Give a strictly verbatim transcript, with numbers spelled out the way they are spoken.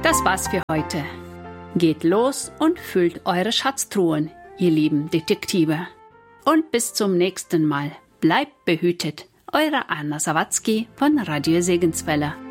Das war's für heute. Geht los und füllt eure Schatztruhen, ihr lieben Detektive. Und bis zum nächsten Mal. Bleibt behütet. Eure Anna Sawatzki von Radio Segenswelle.